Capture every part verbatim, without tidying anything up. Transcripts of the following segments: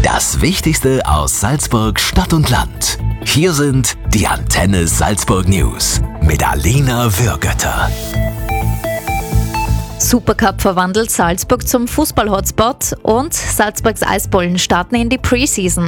Das Wichtigste aus Salzburg Stadt und Land. Hier sind die Antenne Salzburg News mit Alina Würgötter. Supercup verwandelt Salzburg zum Fußball-Hotspot und Salzburgs Eisbullen starten in die Preseason.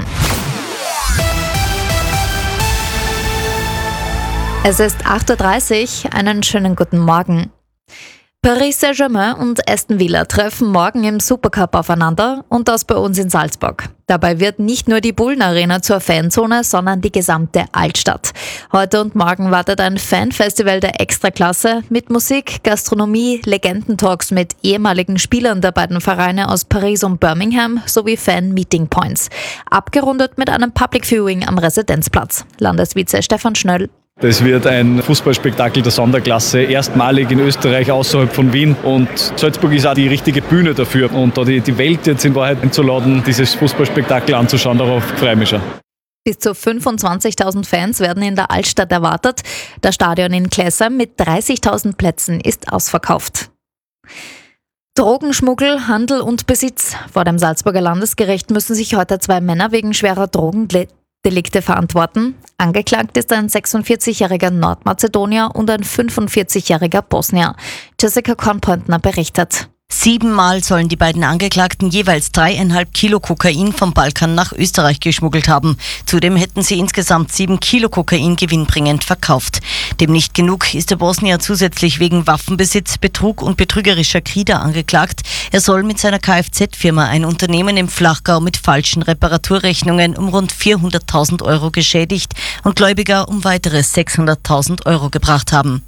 Es ist acht Uhr dreißig, einen schönen guten Morgen. Paris Saint-Germain und Aston Villa treffen morgen im Supercup aufeinander und das bei uns in Salzburg. Dabei wird nicht nur die Bullen-Arena zur Fanzone, sondern die gesamte Altstadt. Heute und morgen wartet ein Fanfestival der Extraklasse mit Musik, Gastronomie, Legendentalks mit ehemaligen Spielern der beiden Vereine aus Paris und Birmingham sowie Fan-Meeting-Points. Abgerundet mit einem Public Viewing am Residenzplatz. Landesvize Stefan Schnöll. Das wird ein Fußballspektakel der Sonderklasse, erstmalig in Österreich außerhalb von Wien, und Salzburg ist auch die richtige Bühne dafür, und da die, die Welt jetzt in Wahrheit einzuladen, dieses Fußballspektakel anzuschauen, darauf freue ich mich schon. Bis zu fünfundzwanzigtausend Fans werden in der Altstadt erwartet. Das Stadion in Klessheim mit dreißigtausend Plätzen ist ausverkauft. Drogenschmuggel, Handel und Besitz. Vor dem Salzburger Landesgericht müssen sich heute zwei Männer wegen schwerer Drogendelikte verantworten. Angeklagt ist ein sechsundvierzigjähriger Nordmazedonier und ein fünfundvierzigjähriger Bosnier. Jessica Kornpointner berichtet. Siebenmal sollen die beiden Angeklagten jeweils dreieinhalb Kilo Kokain vom Balkan nach Österreich geschmuggelt haben. Zudem hätten sie insgesamt sieben Kilo Kokain gewinnbringend verkauft. Dem nicht genug ist der Bosnier zusätzlich wegen Waffenbesitz, Betrug und betrügerischer Krieder angeklagt. Er soll mit seiner Kfz-Firma ein Unternehmen im Flachgau mit falschen Reparaturrechnungen um rund vierhunderttausend Euro geschädigt und Gläubiger um weitere sechshunderttausend Euro gebracht haben.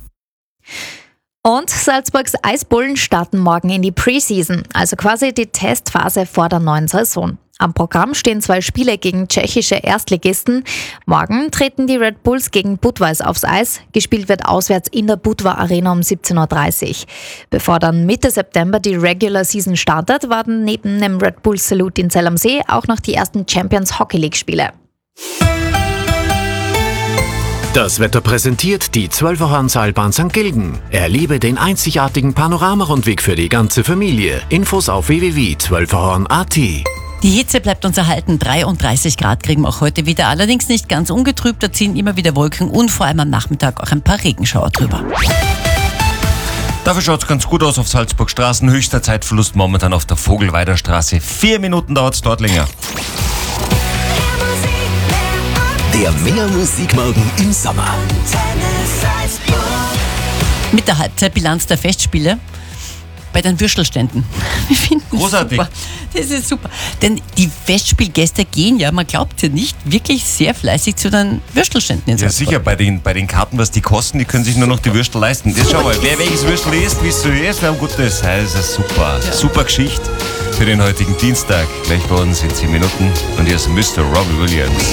Und Salzburgs Eisbullen starten morgen in die Preseason, also quasi die Testphase vor der neuen Saison. Am Programm stehen zwei Spiele gegen tschechische Erstligisten. Morgen treten die Red Bulls gegen Budweis aufs Eis. Gespielt wird auswärts in der Budva Arena um siebzehn Uhr dreißig. Bevor dann Mitte September die Regular Season startet, warten neben dem Red Bull Salute in Zell am See auch noch die ersten Champions Hockey League Spiele. Das Wetter präsentiert die Zwölferhorn-Seilbahn Sankt Gilgen. Erlebe den einzigartigen Panoramarundweg für die ganze Familie. Infos auf w w w punkt zwölferhorn punkt a t. Die Hitze bleibt uns erhalten. dreiunddreißig Grad kriegen wir auch heute wieder. Allerdings nicht ganz ungetrübt. Da ziehen immer wieder Wolken und vor allem am Nachmittag auch ein paar Regenschauer drüber. Dafür schaut es ganz gut aus auf Salzburg Straßen. Höchster Zeitverlust momentan auf der Vogelweider Straße. Vier Minuten dauert es dort länger. Der Mehr Musikmorgen im Sommer. Mit der Halbzeitbilanz der Festspiele bei den Würstelständen. Wir finden Großartig. Super. Das ist super. Denn die Festspielgäste gehen ja, man glaubt ja nicht, wirklich sehr fleißig zu den Würstelständen in Ja, Salzburg. sicher, bei den, bei den Karten, was die kosten, die können sich nur noch die Würstel leisten. Das schau mal, wer welches Würstel isst, wie es so ist, wir haben gutes. Das ist super. Ja. Super Geschichte für den heutigen Dienstag. Gleich bei uns in zehn Minuten. Und hier ist Mister Robbie Williams.